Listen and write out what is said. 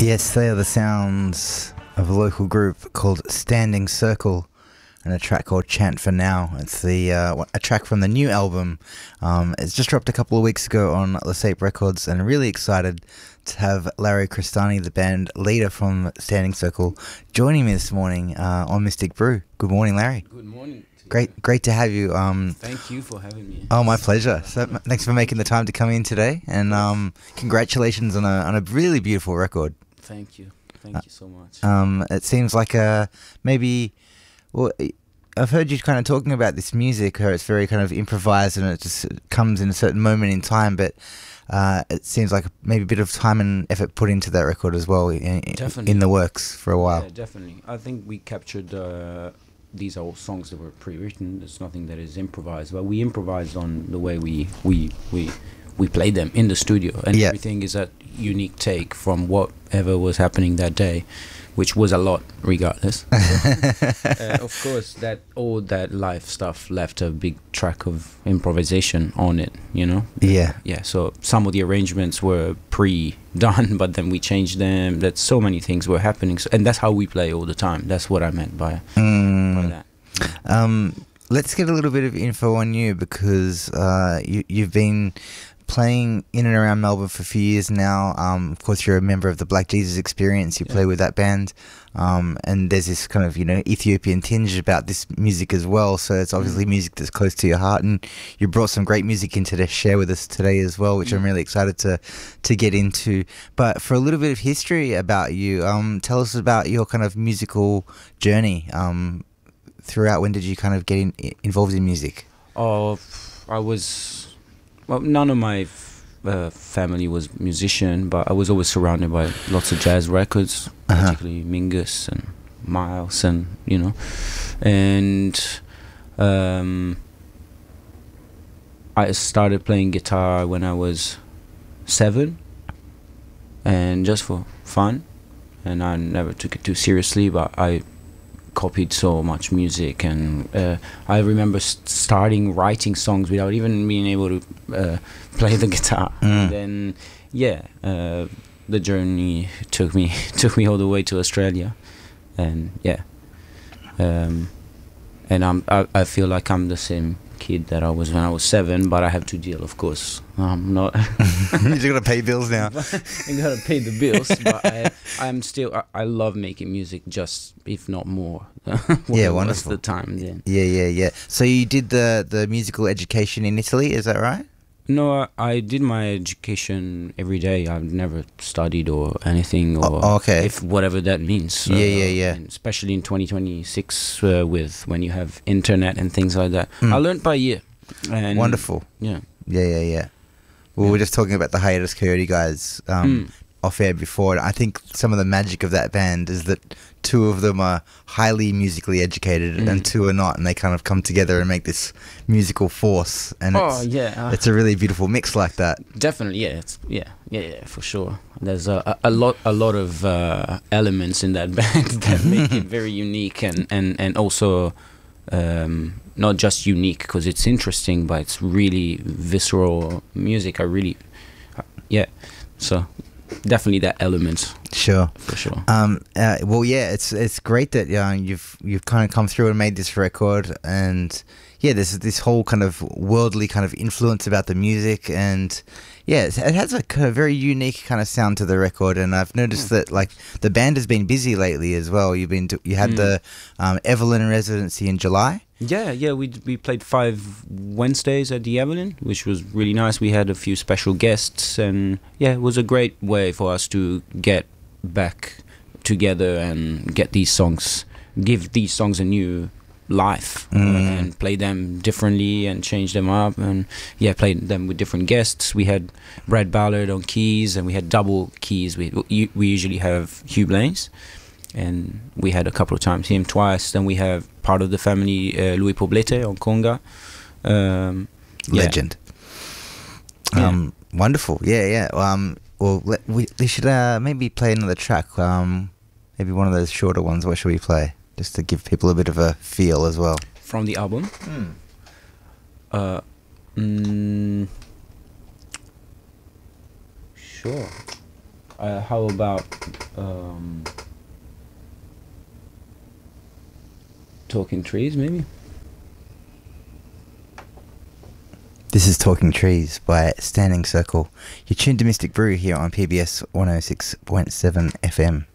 Yes, they are the sounds of a local group called Standing Circle and a track called Chant for Now. It's a track from the new album. It's just dropped a couple of weeks ago on Lescape Records, and I'm really excited to have Larry Cristani, the band leader from Standing Circle, joining me this morning on Mystic Brew. Good morning, Larry. Good morning. Great to have you. Thank you for having me. Oh, my pleasure. So thanks for making the time to come in today, and congratulations on a really beautiful record. Thank you so much. It seems like maybe, well, I've heard you kind of talking about this music, where it's very kind of improvised and it just comes in a certain moment in time, but it seems like maybe a bit of time and effort put into that record as well in the works for a while. Yeah, definitely. I think we captured, these are all songs that were pre-written. There's nothing that is improvised, but we improvised on the way we played them in the studio, and everything is a unique take from whatever was happening that day, which was a lot regardless. Of course, all that live stuff left a big track of improvisation on it, you know. Yeah So some of the arrangements were pre-done, but then we changed them. That so many things were happening, and that's how we play all the time. That's what I meant by that. Let's get a little bit of info on you, because you've been playing in and around Melbourne for a few years now. Of course, you're a member of the Black Jesus Experience. You play with that band, and there's this kind of Ethiopian tinge about this music as well. So it's obviously music that's close to your heart, and you brought some great music in to share with us today as well, which I'm really excited to get into. But for a little bit of history about you, tell us about your kind of musical journey throughout. When did you kind of get involved in music? None of my family was musician, but I was always surrounded by lots of jazz records, particularly Mingus and Miles, and I started playing guitar when I was 7, and just for fun, and I never took it too seriously, but I copied so much music, and I remember starting writing songs without even being able to play the guitar. And then the journey took me all the way to Australia, and I feel like I'm the same kid that I was when I was 7, but I have to deal, of course. I'm not. You gotta pay bills now. I gotta pay the bills, but I'm still. I love making music, just if not more. Wonderful. The time then. Yeah. So you did the musical education in Italy, is that right? No, I did my education every day. I've never studied or anything, or okay. if whatever that means. Yeah. Especially in 2026, with when you have internet and things like that. I learned by ear. And wonderful. Yeah. Well, we're just talking about the Hiatus Coyote guys off air before. I think some of the magic of that band is that 2 of them are highly musically educated and 2 are not, and they kind of come together and make this musical force. And it's a really beautiful mix like that. Definitely, yeah, for sure. There's a lot of elements in that band that make it very unique, and also not just unique because it's interesting, but it's really visceral music. So definitely that element. Sure, for sure. It's great that you've kind of come through and made this record, and there's this whole kind of worldly kind of influence about the music, and it has a kind of very unique kind of sound to the record. And I've noticed that like the band has been busy lately as well. You had the Evelyn residency in July. We played 5 Wednesdays at the Evelyn, which was really nice. We had a few special guests, and it was a great way for us to get back together and give these songs a new life, and play them differently and change them up, and played them with different guests. We had Brad Ballard on keys, and we had double keys. We usually have Hugh Blaines, and we had a couple of times him twice. Then we have part of the family, Louis Poblete on conga. Legend. Wonderful. We should maybe play another track, maybe one of those shorter ones. What should we play, just to give people a bit of a feel as well? From the album? Sure. How about Talking Trees, maybe? This is Talking Trees by Standing Circle. You're tuned to Mystic Brew here on PBS 106.7 FM.